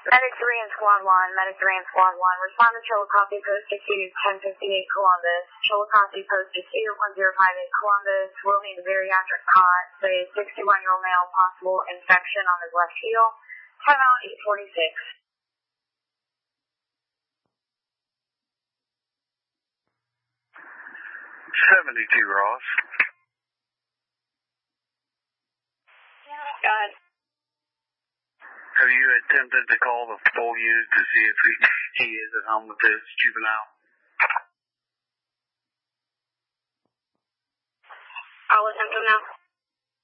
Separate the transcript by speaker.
Speaker 1: Medic 3 and Squad 1, Medic 3 and Squad 1. Respond to Chillicothe posted to 1058 Columbus. Chillicothe posted to 1058 Columbus. Will need a bariatric cot. Say 61-year-old male, possible infection on his left heel. Timeout 846.
Speaker 2: 72 Ross.
Speaker 1: Go ahead.
Speaker 2: Have you attempted to call the full unit to see if he is at home with this juvenile?
Speaker 1: I'll attempt him now.